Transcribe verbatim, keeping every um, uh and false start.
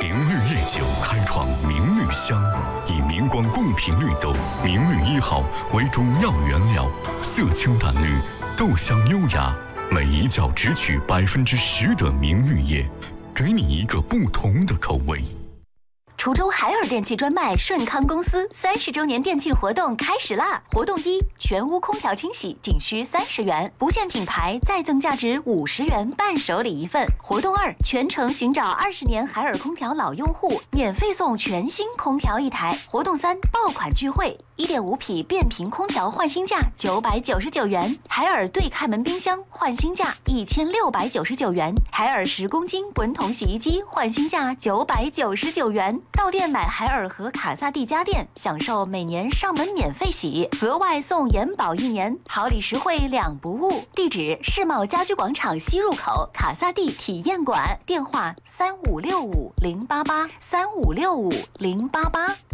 明绿夜酒开创明绿香，以明光贡品绿豆、明绿一号为主要原料，色清淡绿，豆香优雅，每一角只取百分之十的明绿叶，给你一个不同的口味。 滁州海尔电器专卖顺康公司三十周年电器活动开始啦！活动一，全屋空调清洗仅需三十元，不限品牌再赠价值五十元伴手礼一份。活动二，全程寻找二十年海尔空调老用户，免费送全新空调一台。活动三，爆款聚会，一点五匹变频空调换新价九百九十九元，海尔对开门冰箱换新价一千六百九十九元，海尔十公斤滚筒洗衣机换新价九百九十九元。到店买海尔和卡萨帝家电，享受每年上门免费洗，额外送延保一年，好礼实惠两不误。地址：世贸家居广场西入口卡萨帝体验馆，电话三五六五零八八三五六五零八八。